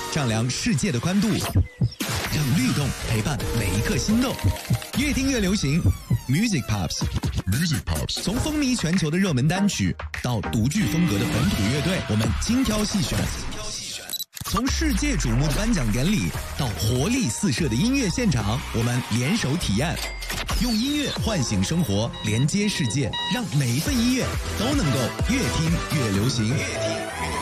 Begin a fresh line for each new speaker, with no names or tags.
丈量世界的宽度，让律动陪伴每一颗心动。越听越流行 ，Music Pops。Music Pops， 从风靡全球的热门单曲到独具风格的本土乐队，我们精挑细选。从世界瞩目的颁奖典礼到活力四射的音乐现场，我们联手体验，用音乐唤醒生活，连接世界，让每一份音乐都能够越听越流行。